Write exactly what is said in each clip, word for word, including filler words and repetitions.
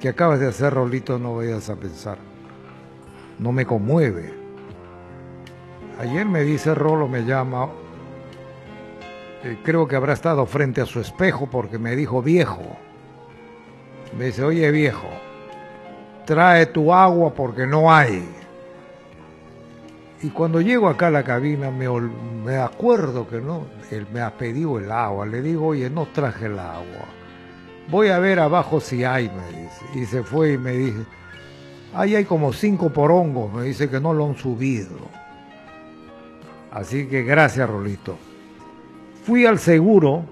que acabas de hacer, Rolito, no vayas a pensar. No me conmueve. Ayer me dice Rolo, me llama, eh, creo que habrá estado frente a su espejo porque me dijo viejo. Me dice, oye viejo, trae tu agua porque no hay. Y cuando llego acá a la cabina me, me acuerdo que no, él me ha pedido el agua. Le digo, oye, no traje el agua. Voy a ver abajo si hay, me dice. Y se fue y me dice, ahí hay como cinco porongos, me dice que no lo han subido. Así que gracias, Rolito. Fui al seguro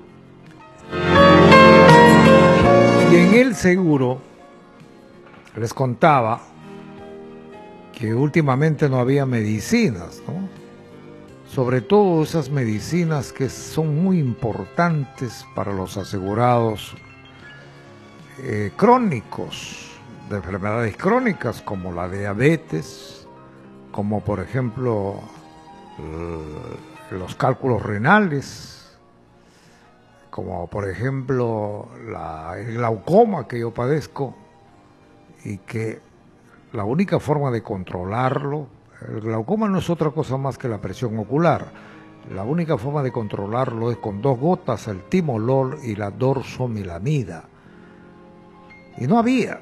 y en el seguro les contaba que últimamente no había medicinas, ¿no? Sobre todo esas medicinas que son muy importantes para los asegurados eh, crónicos, de enfermedades crónicas como la diabetes, como por ejemplo los cálculos renales, como por ejemplo la, el glaucoma que yo padezco, y que la única forma de controlarlo, el glaucoma no es otra cosa más que la presión ocular, la única forma de controlarlo es con dos gotas, el timolol y la dorsomilamida, y no había.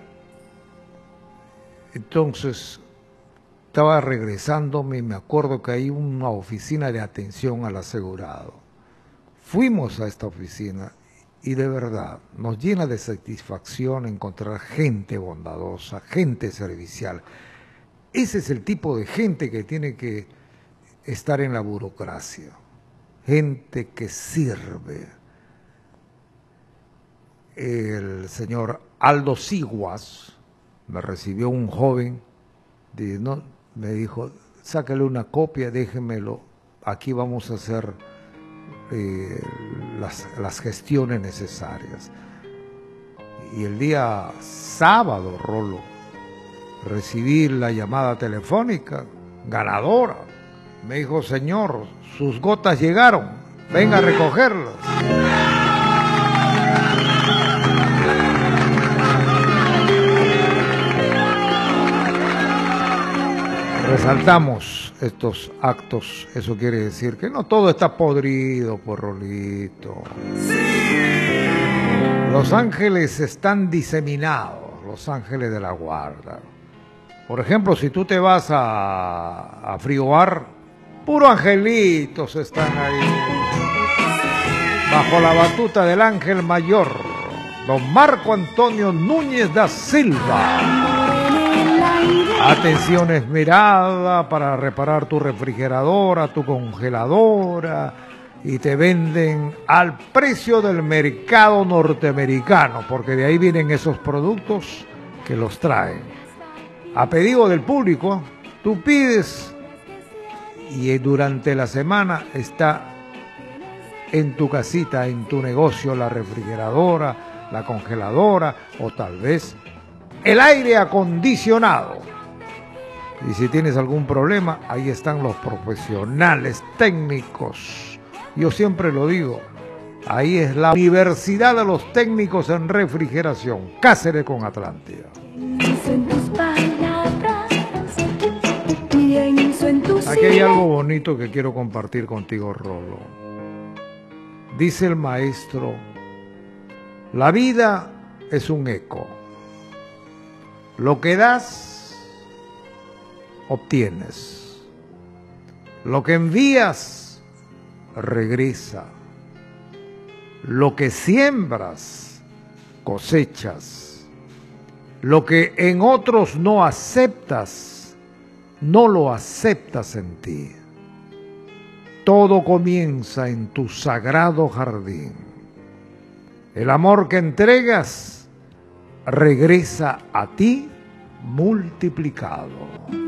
Entonces estaba regresándome y me acuerdo que hay una oficina de atención al asegurado. Fuimos a esta oficina y de verdad nos llena de satisfacción encontrar gente bondadosa, gente servicial. Ese es el tipo de gente que tiene que estar en la burocracia, gente que sirve. El señor Aldo Siguas me recibió un joven, de, no, me dijo, sácale una copia, déjemelo, aquí vamos a hacer eh, las, las gestiones necesarias. Y el día sábado, Rolo, recibí la llamada telefónica, ganadora. Me dijo, señor, sus gotas llegaron, venga a recogerlas. Resaltamos estos actos, eso quiere decir que no todo está podrido, por Rolito. Los ángeles están diseminados, los ángeles de la guarda. Por ejemplo, si tú te vas a, a Friobar, puro angelitos están ahí, bajo la batuta del ángel mayor, don Marco Antonio Núñez da Silva. Atención esmerada para reparar tu refrigeradora, tu congeladora, y te venden al precio del mercado norteamericano, porque de ahí vienen esos productos que los traen. A pedido del público, tú pides y durante la semana está en tu casita, en tu negocio, la refrigeradora, la congeladora o tal vez el aire acondicionado. Y si tienes algún problema, ahí están los profesionales técnicos. Yo siempre lo digo, ahí es la Universidad de los Técnicos en Refrigeración, Cáceres con Atlántida. Aquí hay algo bonito que quiero compartir contigo, Rolo. Dice el maestro, la vida es un eco. Lo que das, obtienes. Lo que envías, regresa. Lo que siembras, cosechas. Lo que en otros no aceptas, no lo aceptas en ti. Todo comienza en tu sagrado jardín. El amor que entregas regresa a ti multiplicado.